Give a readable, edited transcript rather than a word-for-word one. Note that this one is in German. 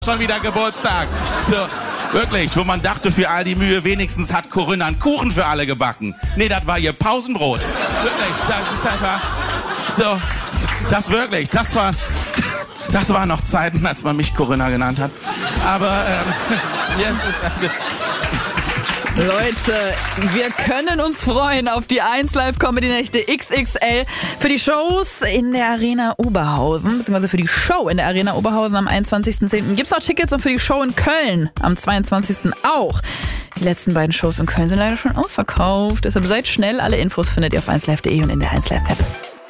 Schon wieder Geburtstag. So, wirklich, wo man dachte, für all die Mühe, wenigstens hat Corinna einen Kuchen für alle gebacken. Nee, das war ihr Pausenbrot. Wirklich, das ist einfach so, das war noch Zeiten, als man mich Corinna genannt hat. Aber jetzt ist Leute, wir können uns freuen auf die 1 Live Comedy Nächte XXL für die Shows in der Arena Oberhausen, beziehungsweise für die Show in der Arena Oberhausen am 21.10. Gibt's auch Tickets und für die Show in Köln am 22. auch. Die letzten beiden Shows in Köln sind leider schon ausverkauft, deshalb seid schnell. Alle Infos findet ihr auf 1live.de und in der 1Live App.